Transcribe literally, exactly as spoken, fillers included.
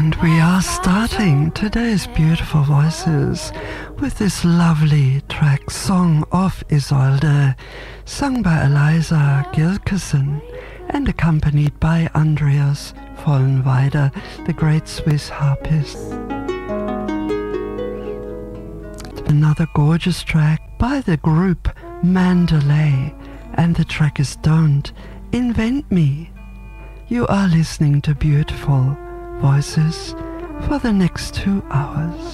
And we are starting today's beautiful voices with this lovely track, Song of Isolde, sung by Eliza Gilkison and accompanied by Andreas Vollenweider, the great Swiss harpist. Another gorgeous track by the group Mandalay, and the track is Don't Invent Me. You are listening to beautiful voices for the next two hours.